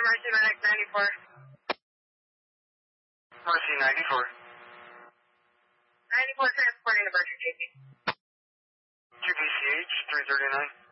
Mercy Medic 94. Mercy 94. 94 transporting to Berkshire JP. 2PCH 339.